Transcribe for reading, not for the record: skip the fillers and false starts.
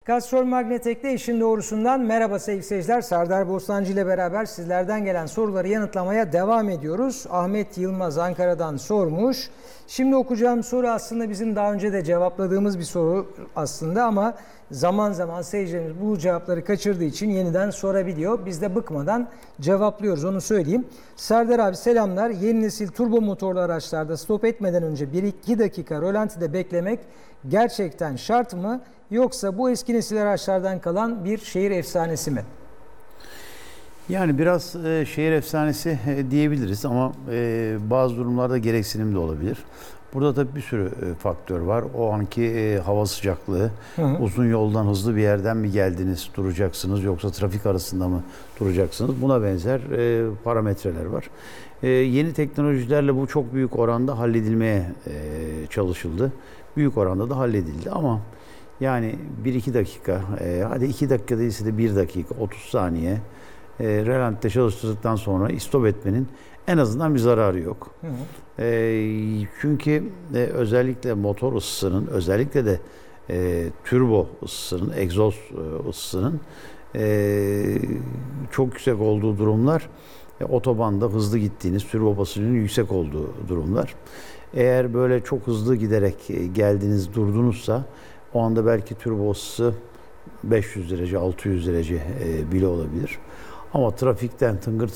Gastrol Magnetek'te işin doğrusundan merhaba sevgili seyirciler. Serdar Bostancı ile beraber sizlerden gelen soruları yanıtlamaya devam ediyoruz. Ahmet Yılmaz Ankara'dan sormuş. Şimdi okuyacağım soru aslında bizim daha önce de cevapladığımız bir soru aslında ama zaman zaman seyircilerimiz bu cevapları kaçırdığı için yeniden sorabiliyor. Biz de bıkmadan cevaplıyoruz, onu söyleyeyim. Serdar abi selamlar. Yeni nesil turbo motorlu araçlarda stop etmeden önce 1-2 dakika rölantide beklemek gerçekten şart mı? Yoksa bu eski nesil araçlardan kalan bir şehir efsanesi mi? Yani biraz şehir efsanesi diyebiliriz ama bazı durumlarda gereksinim de olabilir. Burada tabii bir sürü faktör var. O anki hava sıcaklığı, uzun yoldan hızlı bir yerden mi geldiniz, duracaksınız yoksa trafik arasında mı duracaksınız? Buna benzer parametreler var. Yeni teknolojilerle bu çok büyük oranda halledilmeye çalışıldı. Büyük oranda da halledildi ama yani 1-2 dakika, hadi 2 dakika değilse de 1 dakika, 30 saniye rölantide çalıştırdıktan sonra istop etmenin en azından bir zararı yok. Çünkü özellikle motor ısısının, özellikle de turbo ısısının, egzoz ısısının çok yüksek olduğu durumlar, otobanda hızlı gittiğiniz, turbo basıncının yüksek olduğu durumlar. Eğer böyle çok hızlı giderek geldiniz, durdunuzsa o anda belki turbo ısısı 500 derece, 600 derece bile olabilir. Ama trafikten tıngır